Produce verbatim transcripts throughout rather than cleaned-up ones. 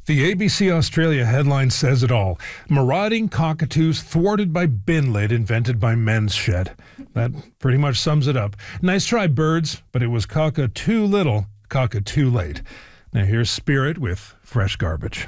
The A B C Australia headline says it all. Marauding cockatoos thwarted by bin lid invented by men's shed. That pretty much sums it up. Nice try, birds, but it was caca too little, caca too late. Now here's Spirit with Fresh Garbage.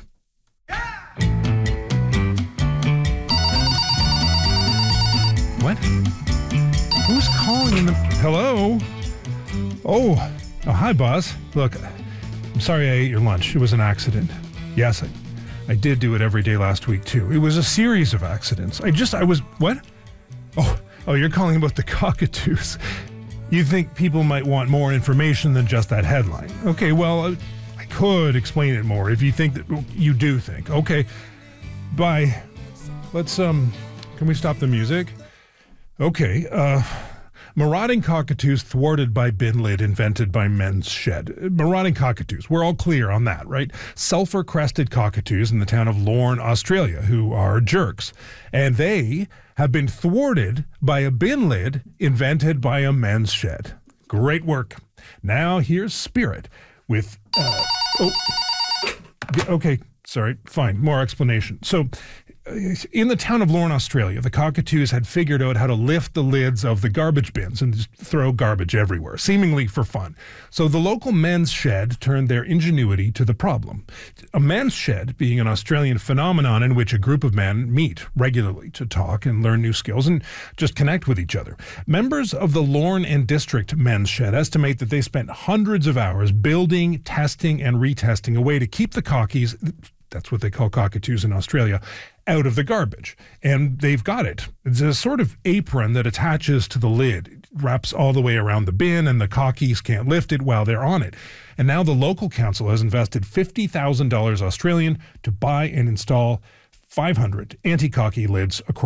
What? Who's calling in the... Hello? Oh, oh, hi, boss. Look, I'm sorry I ate your lunch. It was an accident. Yes, I, I did do it every day last week, too. It was a series of accidents. I just, I was, what? Oh, oh, you're calling about the cockatoos. You think people might want more information than just that headline. Okay, well, uh, I could explain it more if you think that you do think. Okay, bye. Let's, um, can we stop the music? Okay, uh... Marauding cockatoos thwarted by bin lid invented by men's shed. Marauding cockatoos, we're all clear on that, right? Sulfur-crested cockatoos in the town of Lorne, Australia, who are jerks. And they have been thwarted by a bin lid invented by a men's shed. Great work. Now here's Spirit with... Uh, oh, okay, sorry, fine, more explanation. So... in the town of Lorne, Australia, the cockatoos had figured out how to lift the lids of the garbage bins and just throw garbage everywhere, seemingly for fun. So the local men's shed turned their ingenuity to the problem. A men's shed being an Australian phenomenon in which a group of men meet regularly to talk and learn new skills and just connect with each other. Members of the Lorne and District men's shed estimate that they spent hundreds of hours building, testing, and retesting a way to keep the cockies, that's what they call cockatoos in Australia, out of the garbage. And they've got it. It's a sort of apron that attaches to the lid. It wraps all the way around the bin and the cockies can't lift it while they're on it. And now the local council has invested fifty thousand dollars Australian to buy and install five hundred anti-cocky lids across